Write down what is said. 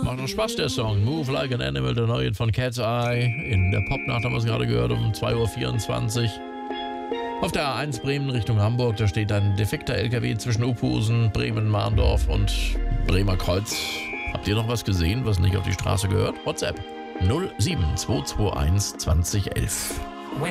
Macht doch Spaß, der Song. Move Like an Animal, der neue von Cat's Eye. In der Popnacht haben wir es gerade gehört, um 2:24 Uhr. Auf der A1 Bremen Richtung Hamburg, da steht ein defekter LKW zwischen Uphusen, Bremen, Mahndorf und Bremer Kreuz. Habt ihr noch was gesehen, was nicht auf die Straße gehört? WhatsApp 07221 2011.